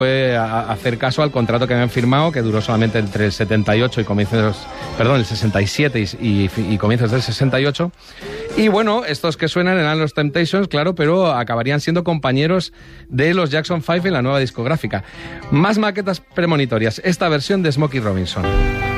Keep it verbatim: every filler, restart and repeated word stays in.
fue a hacer caso al contrato que habían firmado, que duró solamente entre el setenta y ocho y comienzos, perdón, el sesenta y siete y, y, y comienzos del sesenta y ocho. Y bueno, estos que suenan eran los Temptations, claro, pero acabarían siendo compañeros de los Jackson Five en la nueva discográfica. Más maquetas premonitorias, esta versión de Smokey Robinson.